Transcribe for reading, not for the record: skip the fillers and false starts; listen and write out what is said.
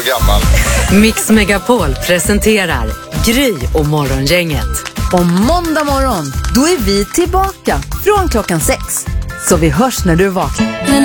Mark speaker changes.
Speaker 1: gammal.
Speaker 2: Mix Megapol presenterar Gry och Morgongänget.
Speaker 3: Och måndag morgon, då är vi tillbaka från klockan 6. Så vi hörs när du vaknar.